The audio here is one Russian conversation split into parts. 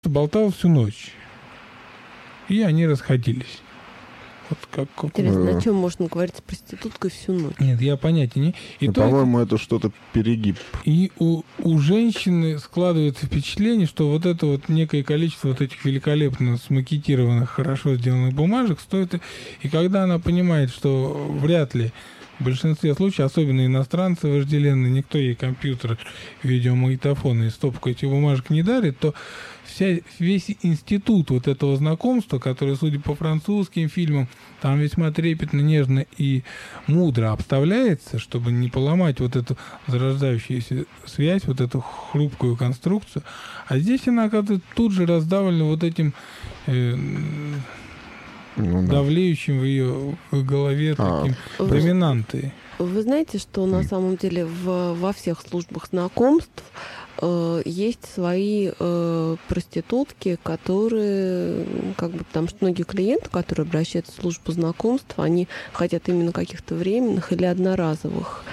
болтал всю ночь. И они расходились. Вот как... Интересно, о чем можно говорить с проституткой всю ночь? Нет, я понятия не... По-моему, это что-то перегиб. И у женщины складывается впечатление, что вот это вот некое количество вот этих великолепно смакетированных, хорошо сделанных бумажек стоит... И когда она понимает, что вряд ли в большинстве случаев, особенно иностранцы вожделенные, никто ей компьютер, видеомагнитофон и стопку этих бумажек не дарит, то весь институт вот этого знакомства, который, судя по французским фильмам, там весьма трепетно, нежно и мудро обставляется, чтобы не поломать вот эту зарождающуюся связь, вот эту хрупкую конструкцию. А здесь она, оказывается, тут же раздавлена вот этим давлеющим в ее голове таким доминантой. Вы знаете, что на самом деле во всех службах знакомств есть свои проститутки, которые, потому что многие клиенты, которые обращаются в службу знакомств, они хотят именно каких-то временных или одноразовых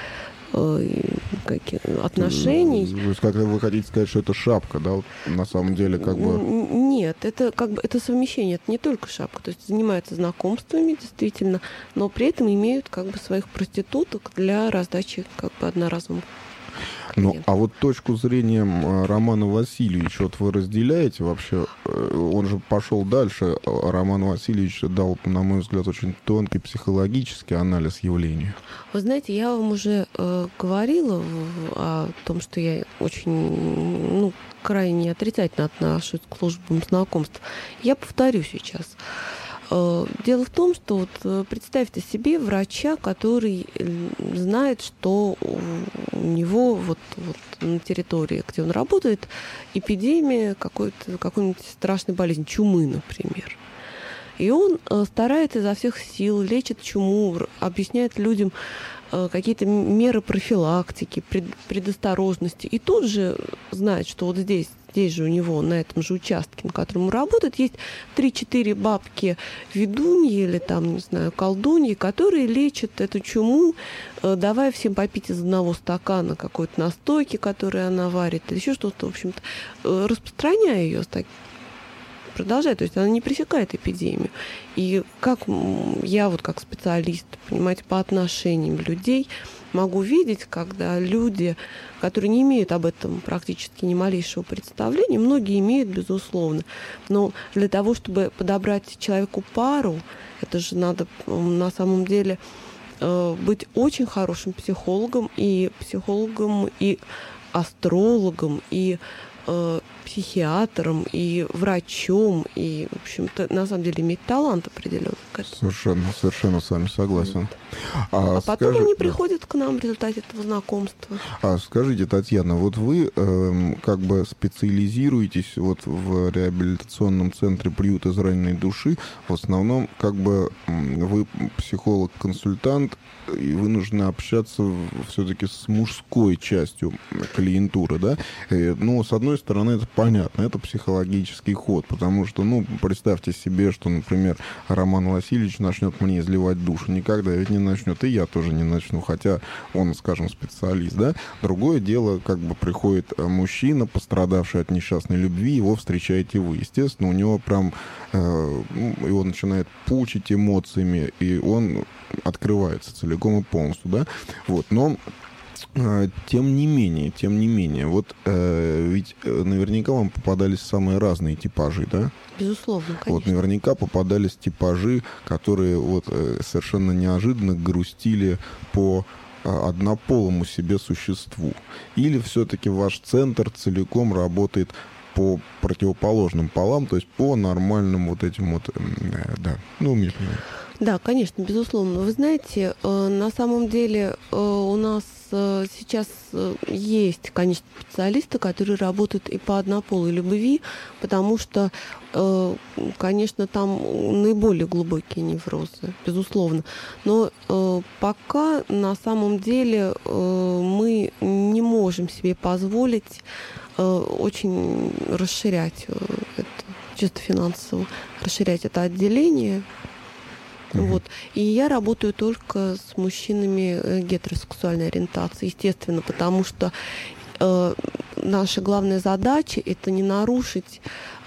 отношений. Вы хотите сказать, что это шапка, да? На самом деле, Нет, это это совмещение, это не только шапка, то есть занимаются знакомствами, действительно, но при этом имеют своих проституток для раздачи одноразовым. А вот точку зрения Романа Васильевича, вот вы разделяете вообще? Он же пошел дальше. Роман Васильевич дал, на мой взгляд, очень тонкий психологический анализ явления. Вы знаете, я вам уже говорила о том, что я очень, крайне отрицательно отношусь к службам знакомств. Я повторю сейчас. Дело в том, что представьте себе врача, который знает, что у него на территории, где он работает, эпидемия какой-нибудь страшной болезни, чумы, например. И он старается изо всех сил, лечит чуму, объясняет людям какие-то меры профилактики, предосторожности. И тут же знает, что вот здесь же у него, на этом же участке, на котором он работает, есть 3-4 бабки-ведуньи или колдуньи, которые лечат эту чуму, давая всем попить из одного стакана какой-то настойки, которую она варит, или еще что-то, в общем-то, распространяя ее, продолжает, то есть она не пресекает эпидемию. И как я как специалист, понимаете, по отношениям людей могу видеть, когда люди, которые не имеют об этом практически ни малейшего представления, многие имеют, безусловно, но для того, чтобы подобрать человеку пару, это же надо на самом деле быть очень хорошим психологом, и астрологом, и психиатром, и врачом, и, в общем-то, на самом деле иметь талант определенный. Совершенно с вами согласен. А потом они приходят к нам в результате этого знакомства. Скажите, Татьяна, вот вы специализируетесь в реабилитационном центре «Приют израненной души». В основном вы психолог-консультант, и вынуждены общаться все-таки с мужской частью клиентуры, да? С одной стороны, это понятно, это психологический ход, потому что, представьте себе, что, например, Роман Васильевич начнет мне изливать душу. Никогда ведь не начнет, и я тоже не начну, хотя он, скажем, специалист, да? Другое дело, приходит мужчина, пострадавший от несчастной любви, его встречаете вы. Естественно, у него его начинает пучить эмоциями, и он открывается целиком и полностью, да? Но тем не менее, ведь наверняка вам попадались самые разные типажи, да? Безусловно, конечно. Наверняка попадались типажи, которые совершенно неожиданно грустили по однополому себе существу. Или все-таки ваш центр целиком работает по противоположным полам, то есть по нормальным Да, конечно, безусловно. Вы знаете, на самом деле у нас сейчас есть, конечно, специалисты, которые работают и по однополой любви, потому что, конечно, там наиболее глубокие неврозы, безусловно. Но пока на самом деле мы не можем себе позволить очень расширять это, чисто финансово, расширять это отделение. И я работаю только с мужчинами гетеросексуальной ориентации, естественно, потому что наша главная задача — это не нарушить